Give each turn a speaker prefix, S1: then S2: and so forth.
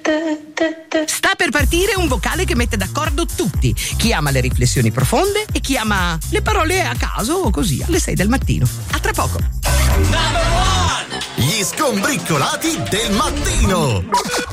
S1: Sta per partire un vocale che mette d'accordo tutti. Chi ama le riflessioni profonde e chi ama le parole a caso o così alle 6 del mattino. A tra poco.
S2: Gli skombriccolati del mattino.